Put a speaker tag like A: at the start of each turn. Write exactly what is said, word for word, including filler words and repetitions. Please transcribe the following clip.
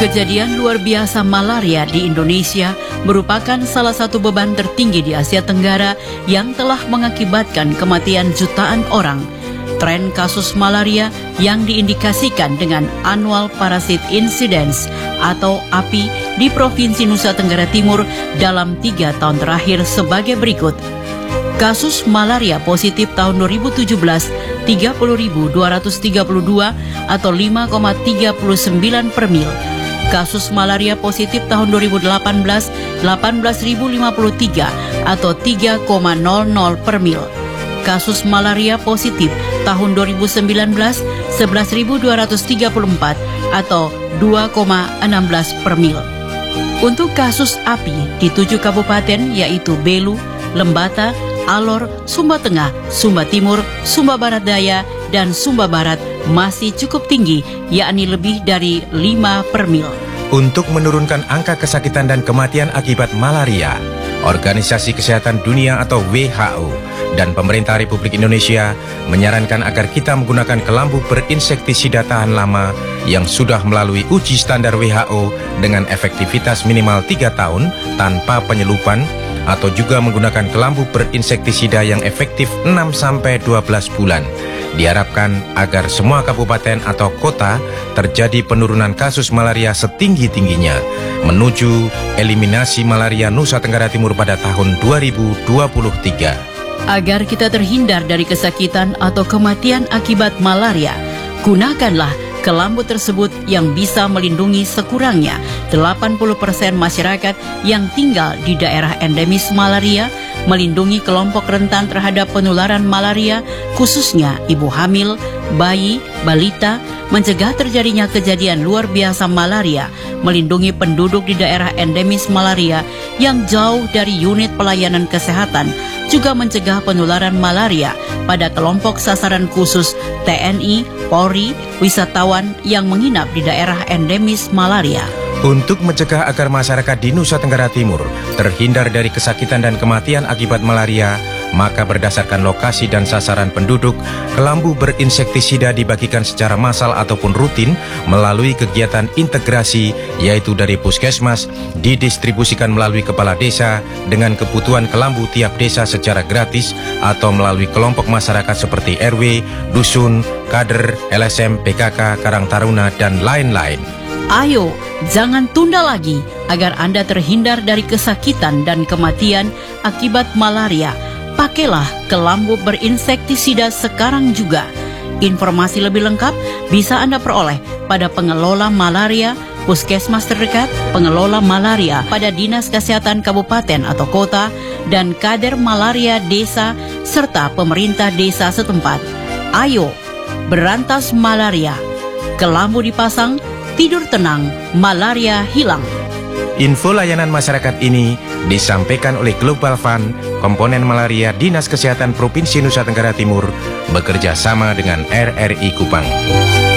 A: Kejadian luar biasa malaria di Indonesia merupakan salah satu beban tertinggi di Asia Tenggara yang telah mengakibatkan kematian jutaan orang. Tren kasus malaria yang diindikasikan dengan Annual Parasite Incidence atau A P I di Provinsi Nusa Tenggara Timur dalam tiga tahun terakhir sebagai berikut. Kasus malaria positif tahun dua ribu tujuh belas, tiga puluh ribu dua ratus tiga puluh dua atau lima koma tiga sembilan per mil. Kasus malaria positif tahun dua ribu delapan belas, delapan belas ribu lima puluh tiga atau tiga koma nol nol per mil. Kasus malaria positif tahun dua ribu sembilan belas, sebelas ribu dua ratus tiga puluh empat atau dua koma satu enam per mil. Untuk kasus A P I di tujuh kabupaten yaitu Belu, Lembata, Alor, Sumba Tengah, Sumba Timur, Sumba Barat Daya, dan Sumba Barat masih cukup tinggi, yakni lebih dari lima per mil.
B: Untuk menurunkan angka kesakitan dan kematian akibat malaria, Organisasi Kesehatan Dunia atau W H O dan pemerintah Republik Indonesia menyarankan agar kita menggunakan kelambu berinsektisida tahan lama yang sudah melalui uji standar W H O dengan efektivitas minimal tiga tahun tanpa penyelupan, atau juga menggunakan kelambu berinsektisida yang efektif enam sampai dua belas bulan. Diharapkan agar semua kabupaten atau kota terjadi penurunan kasus malaria setinggi-tingginya menuju eliminasi malaria Nusa Tenggara Timur pada tahun dua ribu dua puluh tiga.
A: Agar kita terhindar dari kesakitan atau kematian akibat malaria, gunakanlah kelambu tersebut yang bisa melindungi sekurangnya delapan puluh persen masyarakat yang tinggal di daerah endemis malaria, melindungi kelompok rentan terhadap penularan malaria, khususnya ibu hamil, bayi, balita, mencegah terjadinya kejadian luar biasa malaria, melindungi penduduk di daerah endemis malaria yang jauh dari unit pelayanan kesehatan, juga mencegah penularan malaria pada kelompok sasaran khusus T N I, Polri, wisatawan yang menginap di daerah endemis malaria.
B: Untuk mencegah agar masyarakat di Nusa Tenggara Timur terhindar dari kesakitan dan kematian akibat malaria, maka berdasarkan lokasi dan sasaran penduduk, kelambu berinsektisida dibagikan secara massal ataupun rutin melalui kegiatan integrasi, yaitu dari puskesmas, didistribusikan melalui kepala desa dengan kebutuhan kelambu tiap desa secara gratis, atau melalui kelompok masyarakat seperti R W, dusun, kader, L S M, P K K, Karang Taruna, dan lain-lain.
A: Ayo, jangan tunda lagi agar Anda terhindar dari kesakitan dan kematian akibat malaria. Pakailah kelambu berinsektisida sekarang juga. Informasi lebih lengkap bisa Anda peroleh pada pengelola malaria, puskesmas terdekat, pengelola malaria pada Dinas Kesehatan Kabupaten atau Kota, dan kader malaria desa, serta pemerintah desa setempat. Ayo, berantas malaria. Kelambu dipasang, tidur tenang, malaria hilang.
B: Info layanan masyarakat ini disampaikan oleh Global Fund, komponen malaria Dinas Kesehatan Provinsi Nusa Tenggara Timur, bekerja sama dengan R R I Kupang.